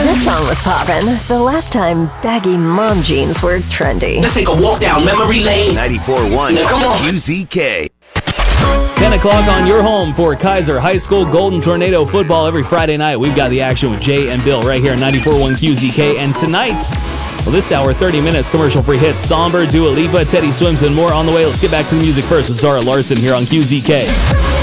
This song was poppin' the last time baggy mom jeans were trendy. Let's take a walk down memory lane. 94.1 Now, come on. QZK. 10 o'clock on your home for Kaiser High School Golden Tornado football every Friday night. We've got the action with Jay and Bill right here on 94.1 QZK. And tonight, well, this hour, 30 minutes, commercial-free hits, Somber, Dua Lipa, Teddy Swims, and more on the way. Let's get back to the music first with Zara Larson here on QZK.